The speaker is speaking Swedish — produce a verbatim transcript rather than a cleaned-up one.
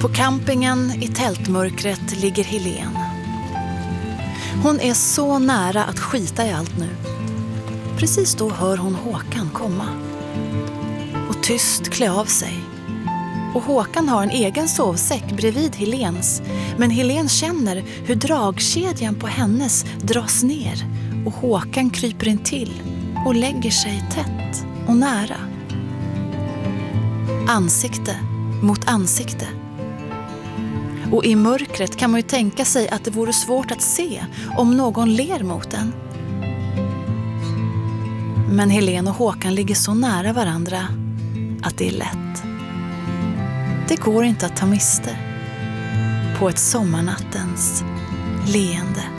På campingen i tältmörkret ligger Helen. Hon är så nära att skita i allt nu. Precis då hör hon Håkan komma. Och tyst klä av sig. Och Håkan har en egen sovsäck bredvid Helens. Men Helen känner hur dragkedjan på hennes dras ner. Och Håkan kryper in till och lägger sig tätt och nära. Ansikte mot ansikte. Och i mörkret kan man ju tänka sig att det vore svårt att se om någon ler mot en. Men Helen och Håkan ligger så nära varandra att det är lätt. Det går inte att ta miste på ett sommarnattens leende.